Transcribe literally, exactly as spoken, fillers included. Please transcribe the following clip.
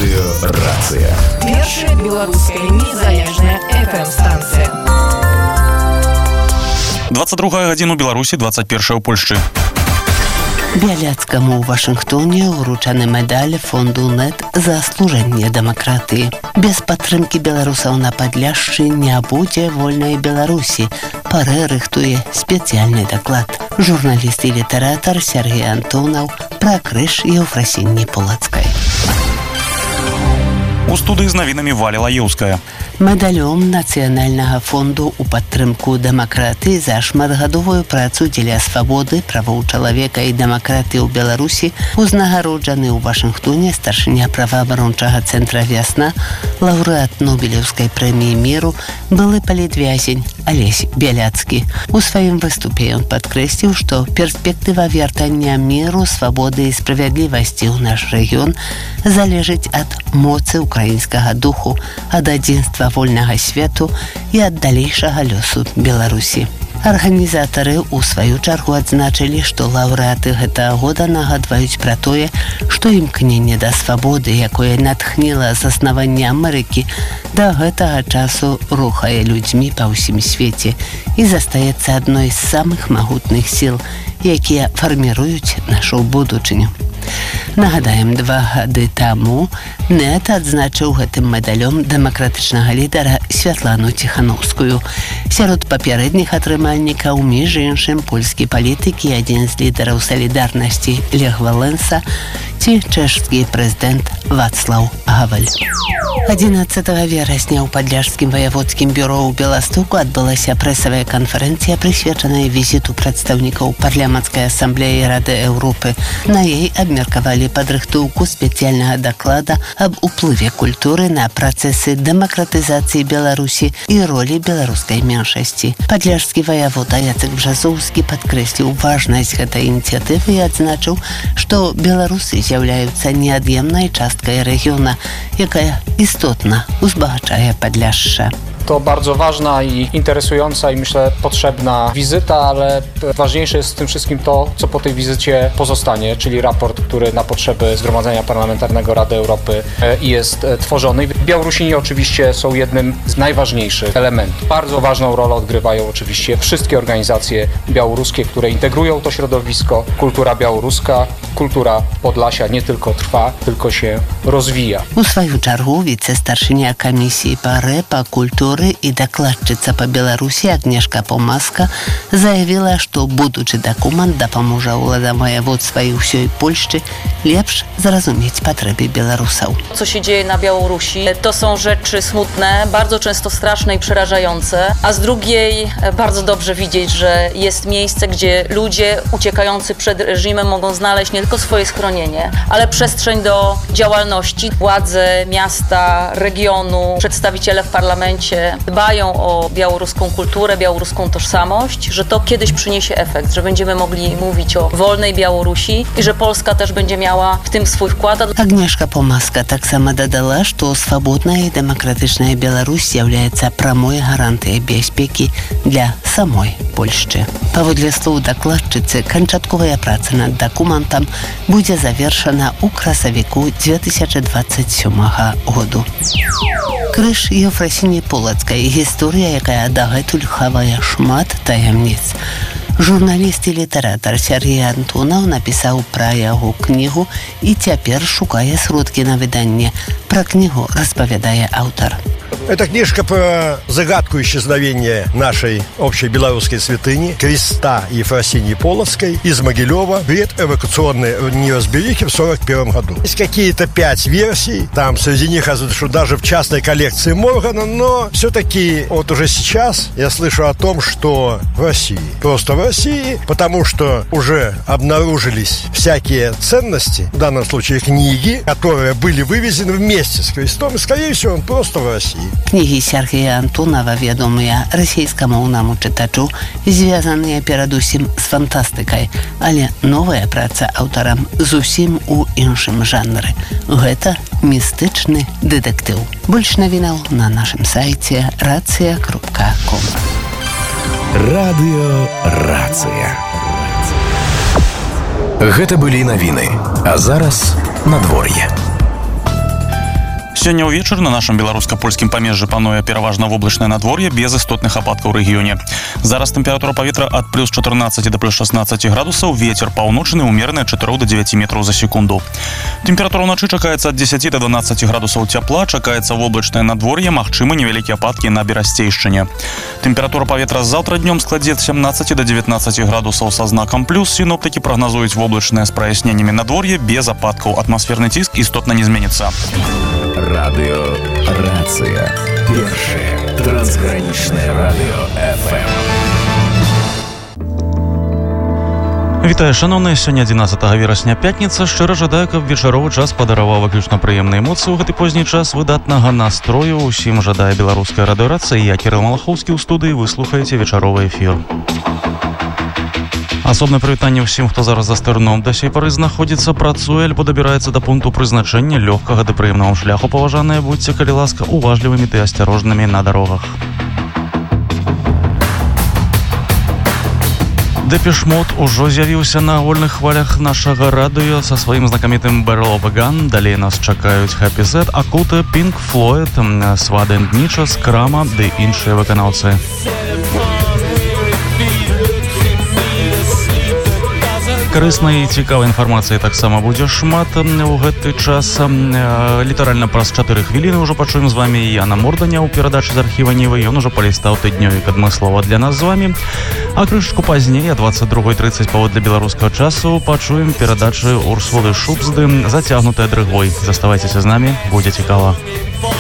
Радыё «Рацыя». Першая беларуская незалежная эф эм-станцыя. двадцать другая гадзіна ў Беларусі, двадцать первая ў Польшчы. Бяляцкаму ў Вашынгтоне ўручаны медаль фонду НЭТ за служэнне дэмакратыі. Без падтрымкі беларусаў на Падляшшы не будзе вольнай Беларусі. Парэ рыхтуе спецыяльны даклад. Журналіст і літаратар Сергей Антонаў пра крыж Еўфрасіні Полацкай. У студыі з навінамі Валя Лаеўская. Медалём Нацыянальнага фонду ў падтрымку дэмакратыі за шматгадовую працу дзеля свабоды, правоў чалавека і дэмакратыі ў Беларусі узнагароджаны ў Вашынгтоне старшыня праваабарончага цэнтра «Вясна», лаўрэат Нобелеўскай прэміі міру, былы палітвязень Алесь Бяляцкі. У сваім выступе ён падкрэсліў, што перспектыва вяртання міру, свабоды і справядлівасці ў наш рэгіён залежыць ад моцы украінскага духу, ад адзінства вольнага свету і ад далейшага лёсу Беларусі. Арганізатары ў сваю чаргу адзначылі, што лаўрэаты гэтага года нагадваюць пра тое, што імкненне да свабоды, якое натхніла заснаванне Амерыкі, да гэтага часу рухае людзьмі па ўсім свеце і застаецца адной з самых магутных сіл, якія фарміруюць нашу будучыню. Нагадаем, два гады таму НЭТ адзначыў гэтым медалём дэмакратычнага лідара Святлану Ціханаўскую. Сярод папярэдніх атрымальнікаў, між іншым, польскі палітык і адзін з лідараў салідарнасці Лех Валенса ці чэшскі прэзідэнт Вацлаў Гаваль. адзінаццатага верасня ў Падляшскім ваяводскім бюро ў Беластоку адбылася прэсавая канферэнцыя, прысвечаная візіту прадстаўнікаў парламенцкай асамблеі Рады Еўропы. На ёй абмеркавалі падрыхтоўку спецыяльнага даклада аб уплыве культуры на працэсы дэмакратызацыі Беларусі і ролі беларускай меншасці. Падляшскі ваявода Яцек Бжазоўскі падкрэсліў важнасць гэтай ініцыятывы і адзначыў, што беларусы з'яўляюцца неад'емнай часткай рэгіёна, якая istotna, uzbogaczaje Podlasie. To bardzo ważna i interesująca i myślę potrzebna wizyta, ale ważniejsze jest w tym wszystkim to, co po tej wizycie pozostanie, czyli raport, który na potrzeby Zgromadzenia Parlamentarnego Rady Europy jest tworzony. Białorusini oczywiście są jednym z najważniejszych elementów. Bardzo ważną rolę odgrywają oczywiście wszystkie organizacje białoruskie, które integrują to środowisko. Kultura białoruska, kultura Podlasia nie tylko trwa, tylko się rozwija. У свою чаргу віце-старшыня камісіі па рэ па культуры і дакладчыца па Беларусі Агнешка Помаска заявіла, што будучы дакумент дапаможа ўладам województwa i ўсёй Польшчы лепш зразумець патрэбы беларусаў. Co się dzieje na Białorusi, to są rzeczy smutne, bardzo często straszne i przerażające, a z drugiej bardzo dobrze widzieć, że jest miejsce, gdzie ludzie uciekający przed reżimem mogą znaleźć nie tylko swoje schronienie, ale przestrzeń do działalności. Władze miasta, regionu, przedstawiciele w parlamencie dbają o białoruską kulturę, białoruską tożsamość, że to kiedyś przyniesie efekt, że będziemy mogli mówić o wolnej Białorusi i że Polska też będzie miała w tym swój wkład. Agnieszka Помаска таксама дадала, што свабодная і дэмакратычная Беларусь з'яўляецца прамой гарантыяй бяспекі для самой Польшчы. Паводле слоў дакладчыцы, канчатковая праца над дакументам будзе завершана ў красавіку две тысячи двадцать сёмага году. Крыж Еўфрасіні Полацкай – гісторыя, якая дагэтуль хавае шмат таямніц. Журналіст і літаратар Сергей Антонаў напісаў пра яго кнігу і цяпер шукае сродкі на выданне. Пра кнігу распавядае аўтар. Это книжка про загадку исчезновения нашей общей белорусской святыни, креста Ефросинии Полоцкой из Могилева, предэвакуационной неразберихи в сорок первом году. Есть какие-то пять версий, там среди них, что даже в частной коллекции Моргана, но все-таки вот уже сейчас я слышу о том, что в России, просто в России, потому что уже обнаружились всякие ценности, в данном случае книги, которые были вывезены вместе с крестом, и, скорее всего, он просто в России. Кнігі Сергея Антонова вядомыя расійскамоўнаму чытачу, звязаныя перадусім з фантастыкай, але новая праца аўтарам зусім у іншым жанры. Гэта містычны дэтэктыў. Больш навінаў на нашым сайце рацыя кропка ком. Радыё «Рацыя». Гэта былі навіны, а зараз надвор'е. Сёння ўвечары на нашым беларуска-польскім памежжы пануе пераважна воблачнае надвор'е без істотных ападкаў у рэгіёне. Зараз тэмпература паветра ад плюс чатырнаццаці да плюс шаснаццаці градусаў, вецер паўночны ўмераны ад чатырох да дзевяці метраў за секунду. Тэмпература ўначы чакаецца ад дзесяці да дванаццаці градусаў цяпла, чакаецца воблачнае надвор'е, магчымы невялікія ападкі на Берасцейшчыне. Тэмпература паветра заўтра днём складзе ад сямнаццаці да дзевятнаццаці градусаў са знакам плюс. Сіноптыкі прагназуюць воблачнае з праясненнямі надвор'е без ападкаў. Атмасферны ціск істотна не зменіцца. Радио «Рация». Первое трансграничное радио эф эм. Вітаю, шановныя, сёння адзінаццатага верасня пятніца. Шчыра жадаю, каб вечаровы час падараваў выключна прыемныя эмоцыі ў гэты позні час, выдатнага настрою. Усім жадае беларуская радыёрацыя. Я Кірыл Малахоўскі ў студыі, вы слухаеце вечаровы эфір. Асобнае прывітанне ўсім, хто зараз за стырном да сей пары знаходзіцца, працуе альбо дабіраецца да пункту прызначэння лёгкага ды прыемнага шляху. Паважаныя, будьце, калі ласка, уважлівымі ды асцярожнымі на дарогах. Депеш Мод ужо з'явіўся на агульных хвалях нашага радыё са сваім знакамітым Barrel of a Gun. Далей нас чакаюць Happy Z, Акута, Pink Floyd, Свада энд Ніча, Скрама ды іншыя выканаўцы. Карыснай і цікавай інфармацыі таксама будзе шмат у гэты час. Літаральна праз чатыры хвіліны ўжо пачуем з вамі Яна Морданя ў перадачы з архіва Нівы. Ён ужо палістаў тыднёвік адмыслова для нас з вамі. А крышку пазней, а дваццаць другой трыццаць паводле беларускага часу, пачуем перадачы Урсулы Шубзды, зацягнутая дрыгой. Заставайцеся з намі, будзе цікава.